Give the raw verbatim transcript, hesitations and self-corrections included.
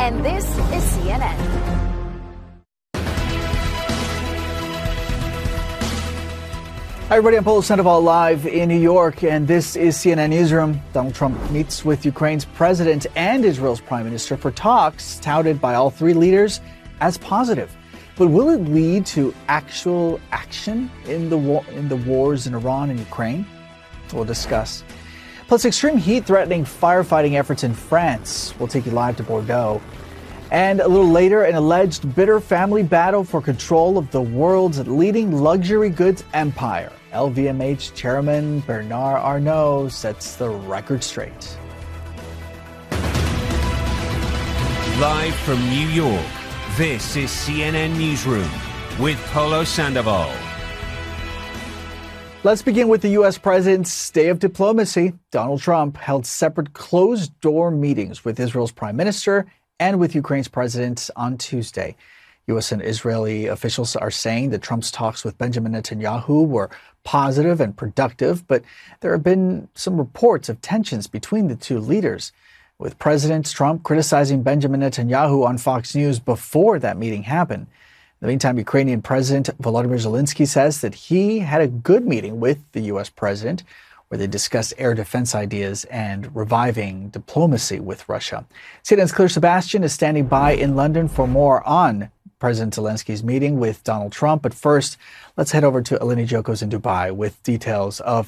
and this is C N N. Hi, everybody. I'm Paulo Sandoval live in New York, and this is C N N Newsroom. Donald Trump meets with Ukraine's president and Israel's prime minister for talks touted by all three leaders as positive. But will it lead to actual action in the war, in the wars in Iran and Ukraine? We'll discuss. Plus, extreme heat threatening firefighting efforts in France. We'll take you live to Bordeaux. And a little later, an alleged bitter family battle for control of the world's leading luxury goods empire. L V M H chairman Bernard Arnault sets the record straight. Live from New York, this is C N N Newsroom with Paulo Sandoval. Let's begin with the U S president's day of diplomacy. Donald Trump held separate closed-door meetings with Israel's prime minister and with Ukraine's president on Tuesday. U S and Israeli officials are saying that Trump's talks with Benjamin Netanyahu were positive and productive, but there have been some reports of tensions between the two leaders, with President Trump criticizing Benjamin Netanyahu on Fox News before that meeting happened. In the meantime, Ukrainian President Volodymyr Zelensky says that he had a good meeting with the U S president, where they discussed air defense ideas and reviving diplomacy with Russia. C N N's Claire Sebastian is standing by in London for more on President Zelensky's meeting with Donald Trump. But first, let's head over to Eleni Jokos in Dubai with details of